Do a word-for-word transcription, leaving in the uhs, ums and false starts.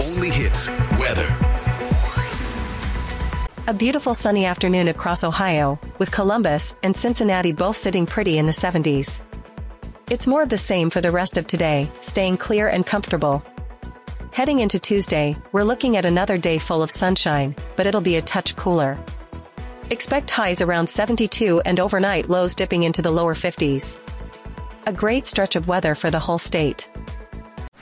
only hits weather. A beautiful sunny afternoon across Ohio, with Columbus and Cincinnati both sitting pretty in the seventies. It's more of the same for the rest of today, staying clear and comfortable. Heading into Tuesday, we're looking at another day full of sunshine, but it'll be a touch cooler. Expect highs around seventy-two and overnight lows dipping into the lower fifties. A great stretch of weather for the whole state.